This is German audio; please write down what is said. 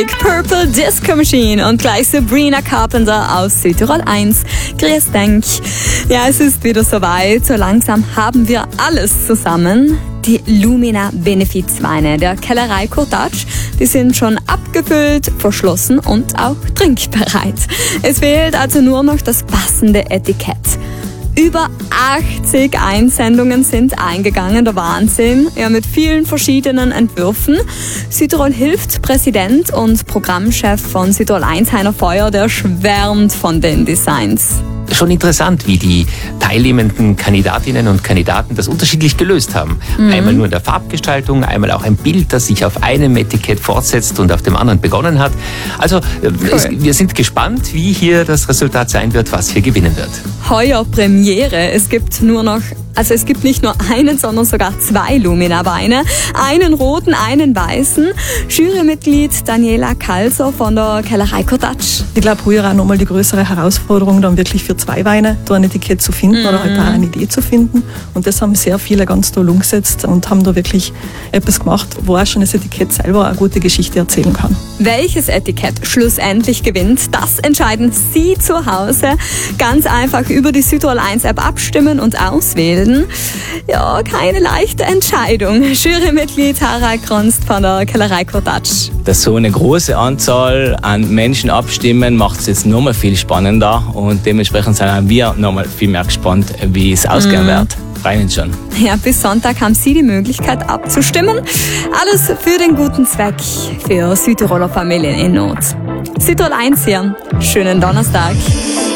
Purple Disco Machine und gleich Sabrina Carpenter aus Südtirol 1. Grüß denk. Ja, es ist wieder soweit. So langsam haben wir alles zusammen. Die Lumina Benefizweine der Kellerei Kurtatsch, die sind schon abgefüllt, verschlossen und auch trinkbereit. Es fehlt also nur noch das passende Etikett. Über 80 Einsendungen sind eingegangen, der Wahnsinn, ja, mit vielen verschiedenen Entwürfen. Südtirol hilft Präsident und Programmchef von Südtirol 1, Heiner Feuer, der schwärmt von den Designs. Schon interessant, wie die teilnehmenden Kandidatinnen und Kandidaten das unterschiedlich gelöst haben. Einmal nur in der Farbgestaltung, einmal auch ein Bild, das sich auf einem Etikett fortsetzt und auf dem anderen begonnen hat. Also wir sind gespannt, wie hier das Resultat sein wird, was hier gewinnen wird. Heuer Premiere. Es gibt nicht nur einen, sondern sogar 2 Lumina-Weine. Einen roten, einen weißen. Jurymitglied Daniela Kalser von der Kellerei Kurtatsch. Ich glaube, heuer auch nochmal die größere Herausforderung, dann wirklich für 2 Weine da ein Etikett zu finden oder halt auch eine Idee zu finden. Und das haben sehr viele ganz toll umgesetzt und haben da wirklich etwas gemacht, wo auch schon das Etikett selber eine gute Geschichte erzählen kann. Welches Etikett schlussendlich gewinnt, das entscheiden Sie zu Hause. Ganz einfach über die Südtirol 1 App abstimmen und auswählen. Ja, keine leichte Entscheidung. Jurymitglied Harald Kronst von der Kellerei Kurtatsch. Dass so eine große Anzahl an Menschen abstimmen, macht es jetzt nochmal viel spannender und dementsprechend sind auch wir nochmal viel mehr gespannt, wie es ausgehen wird. Freuen uns schon. Ja, bis Sonntag haben Sie die Möglichkeit abzustimmen. Alles für den guten Zweck, für Südtiroler Familien in Not. Südtirol 1 hier. Schönen Donnerstag.